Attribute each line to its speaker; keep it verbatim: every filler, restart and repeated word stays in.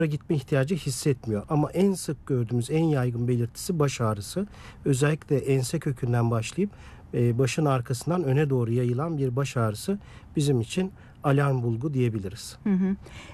Speaker 1: gitme ihtiyacı hissetmiyor. Ama en sık gördüğümüz en yaygın belirtisi baş ağrısı. Özellikle ense kökünden başlayıp e, başın arkasından öne doğru yayılan bir baş ağrısı bizim için alarm bulgu diyebiliriz.
Speaker 2: Hı hı.